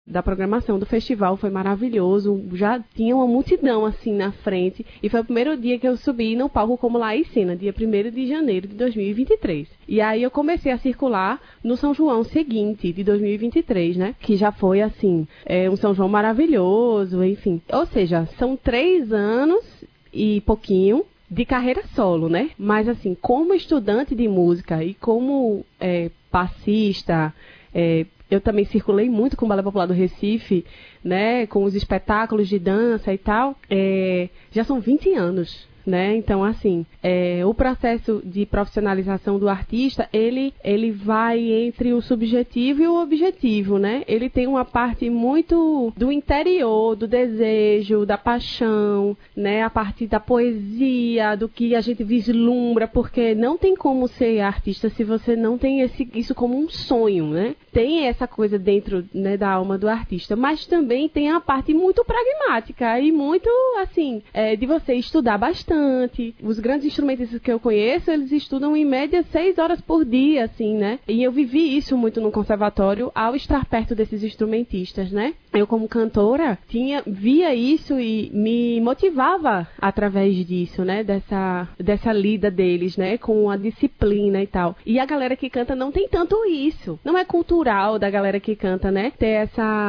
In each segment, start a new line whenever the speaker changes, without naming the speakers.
da programação do festival, foi maravilhoso, já tinha uma multidão assim na frente, e foi o primeiro dia que eu subi no palco como Laís Sena, dia 1º de janeiro de 2023. E aí eu comecei a circular no São João seguinte, de 2023, né, que já foi assim, um São João maravilhoso, enfim. Ou seja, são 3 anos e pouquinho de carreira solo, né, mas assim, como estudante de música e como passista, eu também circulei muito com o Balé Popular do Recife, né, com os espetáculos de dança e tal. Já são 20 anos, né? Então, assim, o processo de profissionalização do artista, ele vai entre o subjetivo e o objetivo, né? Ele tem uma parte muito do interior, do desejo, da paixão, né? A parte da poesia, do que a gente vislumbra, porque não tem como ser artista se você não tem isso como um sonho, né? Tem essa coisa dentro, né, da alma do artista, mas também tem a parte muito pragmática e muito, assim, de você estudar bastante. Os grandes instrumentistas que eu conheço, eles estudam em média 6 horas por dia, assim, né? E eu vivi isso muito no conservatório ao estar perto desses instrumentistas, né? Eu, como cantora, via isso e me motivava através disso, né? Dessa lida deles, né? Com a disciplina e tal. E a galera que canta não tem tanto isso. Não é cultural da galera que canta, né? Ter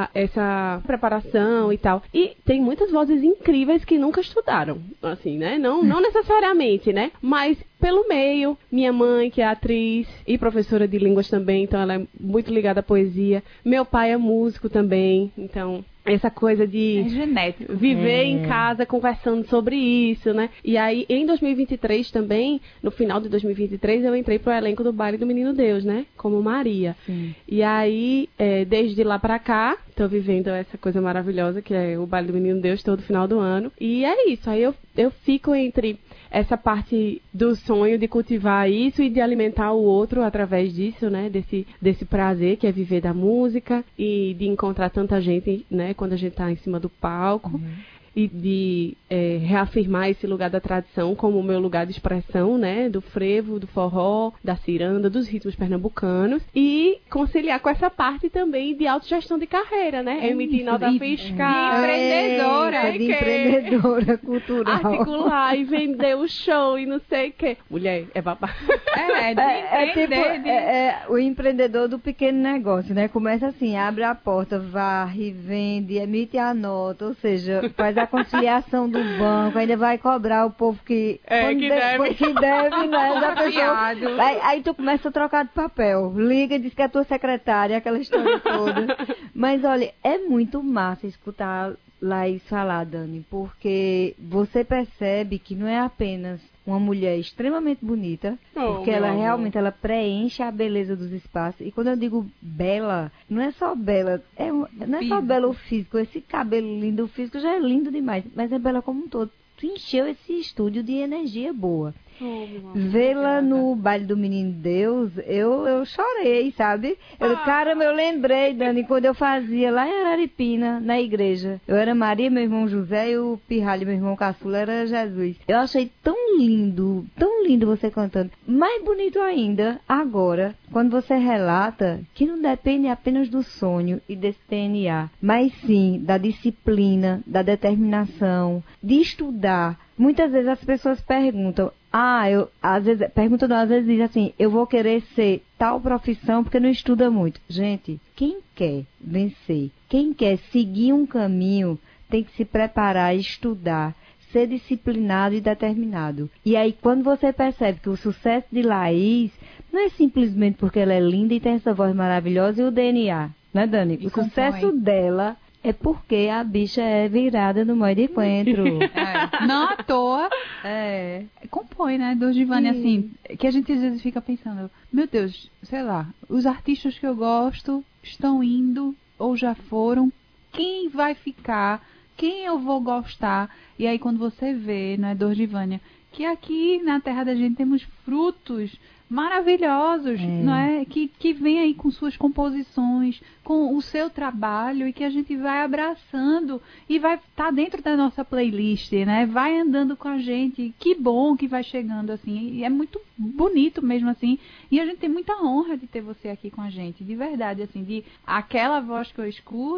essa preparação e tal. E tem muitas vozes incríveis que nunca estudaram, assim, né? Não necessariamente, né? Mas pelo meio, minha mãe, que é atriz e professora de línguas também, então ela é muito ligada à poesia. Meu pai é músico também, então essa coisa de viver em casa conversando sobre isso, né? E aí, em 2023 também, no final de 2023, eu entrei pro elenco do Baile do Menino Deus, né? Como Maria. Sim. E aí, desde lá pra cá, tô vivendo essa coisa maravilhosa que é o Baile do Menino Deus todo final do ano. E é isso, aí eu fico entre essa parte do sonho de cultivar isso e de alimentar o outro através disso, né? Desse prazer que é viver da música e de encontrar tanta gente, né? Quando a gente tá em cima do palco. Uhum. E de reafirmar esse lugar da tradição como o meu lugar de expressão, né? Do frevo, do forró, da ciranda, dos ritmos pernambucanos. E conciliar com essa parte também de autogestão de carreira, né? Emitir nota fiscal.
De empreendedora cultural.
Articular e vender o show e não sei o quê. Mulher, é babá.
O empreendedor do pequeno negócio, né? Começa assim, abre a porta, varre, vende, emite a nota, ou seja, faz a conciliação do banco, ainda vai cobrar o povo que deve, né? Da pessoa. Aí tu começa a trocar de papel, liga, diz que é a tua secretária, aquela história toda. Mas olha, é muito massa escutar Laís falar, Dani, porque você percebe que não é apenas uma mulher extremamente bonita, porque ela realmente ela preenche a beleza dos espaços. E quando eu digo bela, não é só bela, não é só bela o físico, esse cabelo lindo, o físico já é lindo demais, mas é bela como um todo. Tu encheu esse estúdio de energia boa. Vê-la no Baile do Menino Deus, eu chorei, sabe? Caramba, eu lembrei, Dani, quando eu fazia lá em Araripina, na igreja. Eu era Maria, meu irmão José, e o Pirralho, meu irmão caçula, era Jesus. Eu achei tão lindo você cantando. Mais bonito ainda, agora, quando você relata que não depende apenas do sonho e desse DNA, mas sim da disciplina, da determinação, de estudar. Muitas vezes as pessoas perguntam, às vezes dizem assim, eu vou querer ser tal profissão porque não estuda muito. Gente, quem quer vencer, quem quer seguir um caminho, tem que se preparar, estudar, ser disciplinado e determinado. E aí, quando você percebe que o sucesso de Laís não é simplesmente porque ela é linda e tem essa voz maravilhosa e o DNA, né, Dani? O sucesso dela é porque a bicha é virada no modo de coentro.
Não à toa. Compõe, né? Dorigiane, assim, que a gente às vezes fica pensando, meu Deus, sei lá, os artistas que eu gosto estão indo ou já foram, quem vai ficar, quem eu vou gostar? E aí quando você vê, né, Dorigiane, que aqui na terra da gente temos frutos maravilhosos, não é? Que vem aí com suas composições, com o seu trabalho e que a gente vai abraçando e vai estar dentro da nossa playlist, né? Vai andando com a gente. Que bom que vai chegando assim. E é muito bonito mesmo assim. E a gente tem muita honra de ter você aqui com a gente, de verdade, assim, de aquela voz que eu escuto